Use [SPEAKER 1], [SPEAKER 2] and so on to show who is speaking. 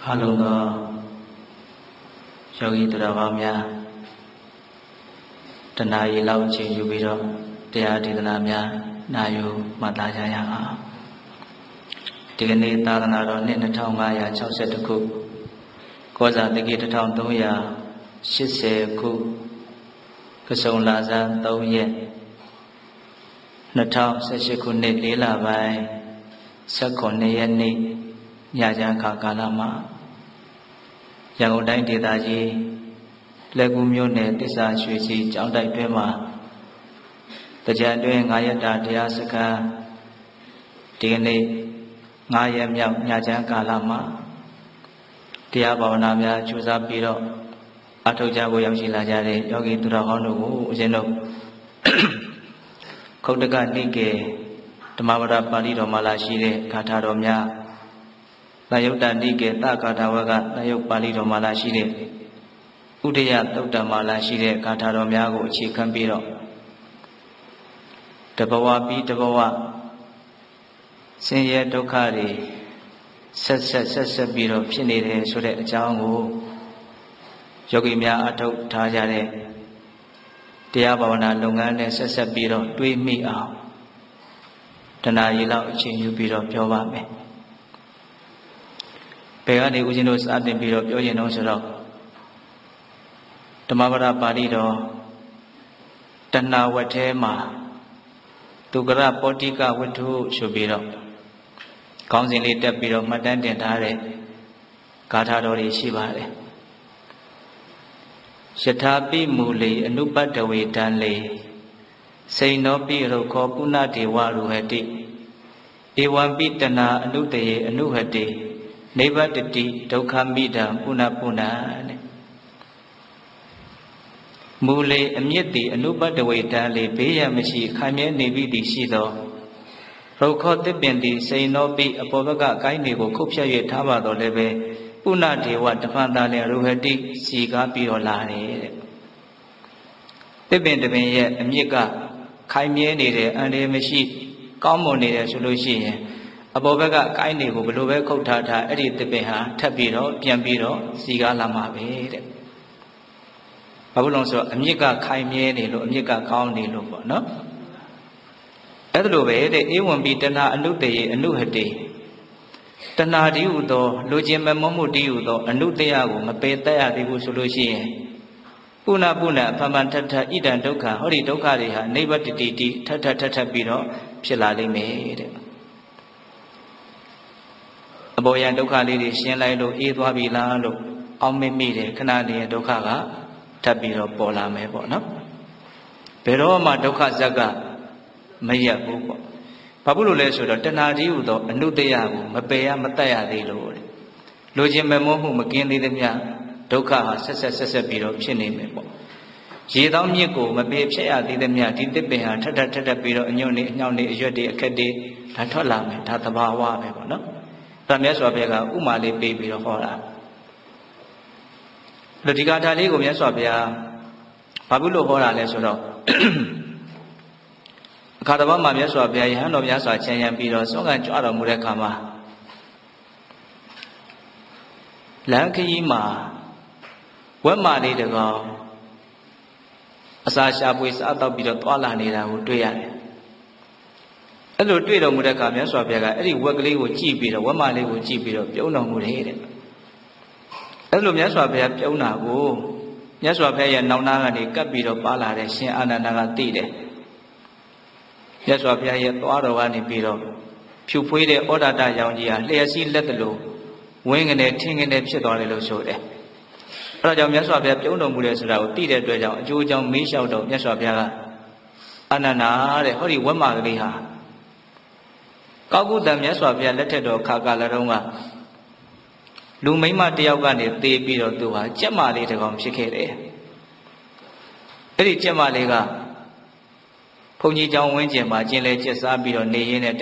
[SPEAKER 1] အားလုံးသောယောဂီသူတော်ကောင်းများတဏှာရီလောက်ချိန်ယူပြီးတော့တရားဒေသနာများနာယူမှတ်သားကြရအောင်ဒီကနေ့သာသနာတော်နှစ်2562ခုကောဇာတက္ကိ1380ခုကဆုံလာဇန်3ရက်2018ခုနှစ်4လပိုင်း19ရက်နေ့ညချမ်းခါကာလမှာရန်ကုန်တိုင်းဒေသကြီးလက်ကူမြို့နယ်တစ္ဆာရွှေစီကျောင်းတိုက်တွင်မှာတကြံတွင်9ရက်တာတရားစခန်းဒီကနေ့9ရက်မြောက်ညချမ်းကာလမှာတရားဘာဝနာများကြိုးစားပြီးတော့အထောက်ကြဖို့ရောက်ရှိလာကြတဲ့ယောဂီသူတော်ကောင်းတို့ကိုဦးဇင်းတို့ခုတ်တကနိကေဓမ္မပဒပါဠိတော်မှာလာရှိတဲ့ဂါထာတော်များသယုတ်တနိကေသဂါထာဝကသယုတ်ပါဠိတော်မှာလာရှိတဲ့ဥဒယသုတ်တမှာလာရှိတဲ့ဂါထာတော်များကိုအခြေခံပြီးတော့တဘဝပြီးတဘဝဆင်းရဲဒုက္ခတွေဆက်ပြီးတော့ဖြစ်နေတယ်ဆိုတဲ့အကြောင်းကိုယောဂီများအထောက်ထားကြတဲ့တရားဘာဝနာလုပ်ငန်းနဲ့ဆက်ပြီးတော့တွေးမိအောင်တဏှာရီလောက်အချိန်ယူပြီးတော့ပြောပါမယ်။ဘယ်ကနေဦးဇင်းတို့စတင်ပြီးတော့ပြောရင်တော့ဆိုတော့ဓမ္မပဒပါဠိတော်တဏှာဝတ်ထဲမှာသူကရပောတိကဝတ္ထုဆိုပြီးတော့ခေါင်းစဉ်လေးတက်ပြီးတော့မှတ်တမ်းတင်ထားတဲ့ဂါထာတော်တွေရှိပါတယ်။ယထာပိမူလေအနုပတ္တဝေတံလေစိန်နောပိရုခောပုဏ္ဏဒေဝရုဟတိဧဝံပိတနာအနုတယေအနုဟတိနိဗ္ဗတတိဒုက္ခမိတံပုဏ္ဏပုဏ္ဏတဲ့မူလေအမြင့်တိအနုပတ္တဝေတံလေဘေးရန်မရှိခိုင်မြဲနေပြီတည်ရှိသောရုခောတစ်ပင်တိစိန်နောပိအပေါ်ဘက်ကအကိုင်းတွေကိုခုတ်ဖြတ်၍ထားပါတော့လည်းပဲပုဏ္ဏဒေဝတဖန်သားလည်းရုဟတိစီကားပြီးတော့လာတယ်တဲ့တစ်ပင်တစ်ပင်ရဲ့အမြင့်ကခိုင်မြဲနေတယ်အန္တရာယ်မရှိကောင်းမွန်နေတယ်ဆိုလို့ရှိရင်အပေါ်ဘက်ကအကိုင်းတွေကိုဘယ်လိုပဲခုတ်ထားထားအဲ့ဒီတစ်ပင်ဟာထပ်ပြီးတော့ပြန်ပြီးတော့စီကားလာမှာပဲတဲ့ဘာလို့လဲဆိုတော့အမြင့်ကခိုင်မြဲနေလို့အမြင့်ကကောင်းနေလို့ပေါ့နော်အဲ့ဒါလိုပဲတဲ့ဧဝံပိတနာအနုတယေအနုဟတိတဏှာဒီဟုသောလူချင်းမမောမှုဒီဟုသောအနုတယကိုမပယ်တတ်ရသေးဘူးဆိုလို့ရှိရင်ပုဏ္ဏပုဏ္ဏအဖမန်ထထဣဒံဒုက္ခဟောဒီဒုက္ခတွေဟာနိဗ္ဗတတိတိထထပြီးတော့ဖြစ်လာလိမ့်မယ်တဲ့အပေါ်ယံဒုက္ခလေးတွေရှင်းလိုက်လို့အေးသွားပြီလားလို့အောက်မေ့မိတယ်ခဏတည်းဒုက္ခကထပ်ပြီးတော့ပေါ်လာမယ်ပေါ့နော်ဘယ်တော့မှဒုက္ခဇက်ကမရက်ဘူးပေါ့ဘာဖြစ်လို့လဲဆိုတော့တဏှာဒီဟုသောအနုတယကိုမပယ်ရမတတ်ရသေးလို့လူချင်းမမောမှုမကင်းသေးသမျှဒုက္ခဟာဆက်ပြီးတော့ဖြစ်နေမယ်ပေါ့ရေသောမြစ်ကိုမပယ်ဖြတ်ရသေးသမျှဒီတစ်ပင်ဟာထပ်ပြီးတော့အညွန့်နေအညောင်းနေအရွက်တွေအခက်တွေဒါထွက်လာမယ်ဒါသဘာဝပဲပေါ့နော်ဒါမြတ်စွာဘုရားကဥမာလေးပေးပြီးတော့ဟောတာလူဒီဂါထာလေးကိုမြတ်စွာဘုရားဘာဖြစ်လို့ဟောတာလဲဆိုတော့အခါတစ်ပတ်မှာမြတ်စွာဘုရားယဟန်တော်များစွာချမ်းရံပြီးတော့ဆုံးခံကြွတော်မူတဲ့အခါမှာလမ်းခရီးမှာဝက်မာလေးတကောင်အစာရှာပွေစားတော့ပြီးတော့တွာလာနေတာကိုတွေ့ရတယ်။အဲ့လိုတွေ့တော်မူတဲ့အခါမြတ်စွာဘုရားကအဲ့ဒီဝက်ကလေးကိုကြည့်ပြီးတော့ဝက်မာလေးကိုကြည့်ပြီးတော့ပြုံးတော်မူတယ်တဲ့။အဲ့လိုမြတ်စွာဘုရားပြုံးတာကိုမြတ်စွာဘုရားရဲ့နောင်နာကနေကပ်ပြီးတော့ပါလာတဲ့ရှင်အာနန္ဒာကသိတယ်။မြတ်စွာဘုရားရဲ့သွားတော်ကနေပြီးတော့ဖြူဖွေးတဲ့ဩဒတရောင်ကြီးဟာလျှက်စီးလက်တလို့ဝင်းကနေထင်းကနေဖြစ်သွားတယ်လို့ဆိုတယ်။အဲဒါကြောင့်မြတ်စွာဘုရားပြုံးတော်မူတယ်ဆိုတာကိုသိတဲ့အတွက်ကြောင့်အကျိုးအကြောင်းမေးလျှောက်တော့မြတ်စွာဘုရားကအာနန္ဒာတဲ့ဟောဒီဝက်မာကလေးဟာကောက်ကုတံမြတ်စွာဘုရားလက်ထက်တော်ခါကာလတုန်းကလူမိန်းမတယောက်ကနေသေပြီးတော့သူဟာကြက်မာလေးတစ်ကောင်ဖြစ်ခဲ့တယ်။အဲ့ဒီကြက်မာလေးကဘုန်းကြီးကျောင်းဝင်းကျင်မှာကျင်လဲကျက်စားပြီးတော့နေရင်းနဲ့